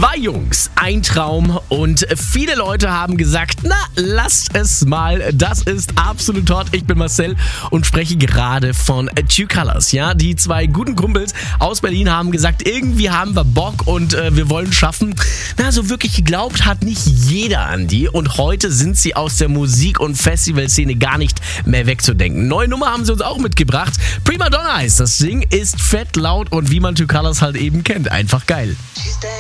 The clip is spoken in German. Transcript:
2 Jungs, ein Traum und viele Leute haben gesagt, na, lasst es mal, das ist absolut hot. Ich bin Marcel und spreche gerade von True Colors. Ja, die 2 guten Kumpels aus Berlin haben gesagt, irgendwie haben wir Bock und wir wollen schaffen. Na, so wirklich geglaubt hat nicht jeder an die und heute sind sie aus der Musik- und Festivalszene gar nicht mehr wegzudenken. Neue Nummer haben sie uns auch mitgebracht. Prima Donna heißt das Ding, ist fett, laut und wie man True Colors halt eben kennt, einfach geil.